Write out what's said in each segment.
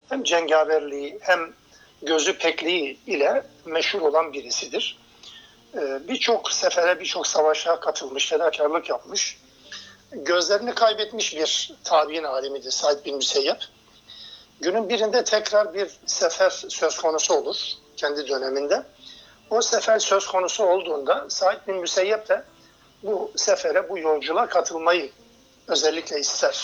hem cengaverliği hem gözü pekliği ile meşhur olan birisidir. Birçok sefere, birçok savaşa katılmış, fedakarlık yapmış. Gözlerini kaybetmiş bir tabi'in alimidir Said bin Müseyyep. Günün birinde tekrar bir sefer söz konusu olur kendi döneminde. O sefer söz konusu olduğunda Said bin Müseyyep de bu sefere, bu yolculuğa katılmayı özellikle ister.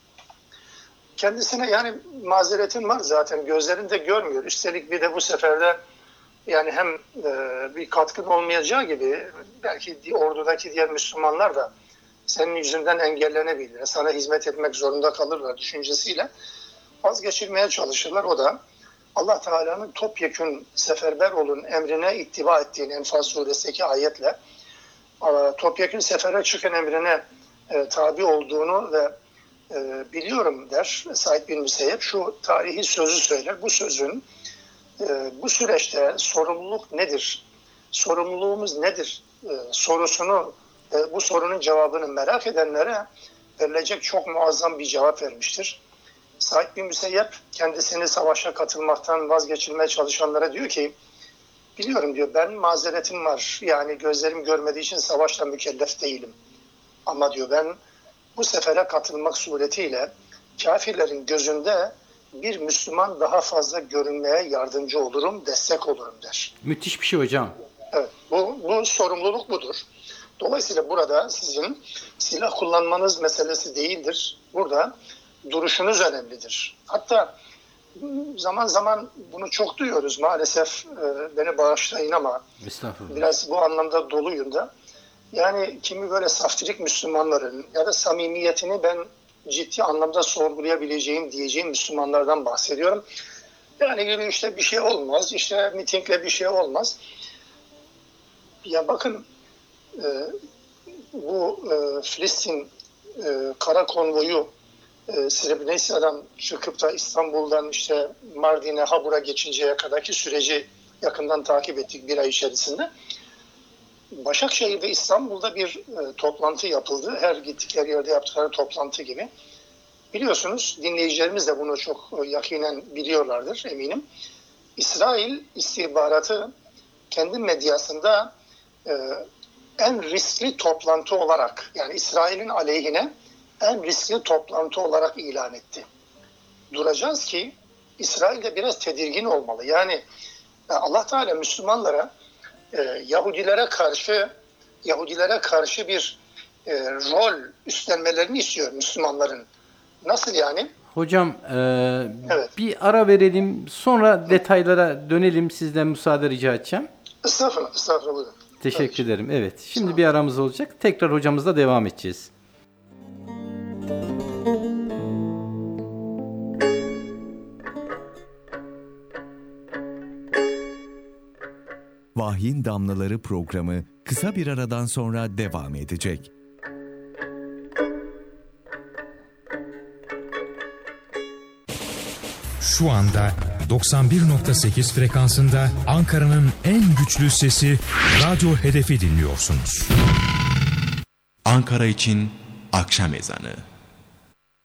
Kendisine yani mazeretin var zaten, gözlerinde görmüyor. Üstelik bir de bu seferde yani hem bir katkın olmayacağı gibi belki ordudaki diğer Müslümanlar da senin yüzünden engellenebilir, sana hizmet etmek zorunda kalırlar düşüncesiyle vazgeçirmeye çalışırlar. O da Allah Teala'nın topyekün seferber olun emrine ittiba ettiğini Enfal suresindeki ayetle topyekün sefere çıkın emrine tabi olduğunu ve biliyorum der Said bin Müseyyep. Şu tarihi sözü söyler. Bu sözün bu süreçte sorumluluk nedir? Sorumluluğumuz nedir? Sorusunu, bu sorunun cevabını merak edenlere verilecek çok muazzam bir cevap vermiştir. Said bin Müseyyep kendisini savaşa katılmaktan vazgeçirmeye çalışanlara diyor ki, biliyorum diyor, ben mazeretim var. Yani gözlerim görmediği için savaşla mükellef değilim. Ama diyor ben bu sefere katılmak suretiyle kafirlerin gözünde bir Müslüman daha fazla görünmeye yardımcı olurum, destek olurum der. Müthiş bir şey hocam. Evet, bu sorumluluk budur. Dolayısıyla burada sizin silah kullanmanız meselesi değildir. Burada duruşunuz önemlidir. Hatta zaman zaman bunu çok duyuyoruz maalesef, beni bağışlayın ama biraz bu anlamda doluyum da. Yani kimi böyle saftirik Müslümanların ya da samimiyetini ben ciddi anlamda sorgulayabileceğim diyeceğim Müslümanlardan bahsediyorum. Yani yürüyüşte bir şey olmaz, işte mitingle bir şey olmaz. Ya bakın bu Filistin kara konvoyu Srebrenica'dan çıkıp da İstanbul'dan işte Mardin'e, Habur'a geçinceye kadarki süreci yakından takip ettik bir ay içerisinde. Başakşehir ve İstanbul'da bir toplantı yapıldı. Her gittikleri yerde yaptıkları toplantı gibi. Biliyorsunuz, dinleyicilerimiz de bunu çok yakinen biliyorlardır eminim. İsrail istihbaratı kendi medyasında en riskli toplantı olarak, yani İsrail'in aleyhine en riskli toplantı olarak ilan etti. Duracağız ki İsrail de biraz tedirgin olmalı. Yani Allah Teala Müslümanlara Yahudilere karşı bir rol üstlenmelerini istiyor Müslümanların. Nasıl yani? Hocam evet. Bir ara verelim, sonra detaylara dönelim, sizden müsaade rica edeceğim. Estağfurullah. Teşekkür ederim. Evet, şimdi bir aramız olacak. Tekrar hocamızla devam edeceğiz. Vahyin Damlaları programı kısa bir aradan sonra devam edecek. Şu anda 91.8 frekansında Ankara'nın en güçlü sesi Radyo Hedef'i dinliyorsunuz. Ankara için akşam ezanı.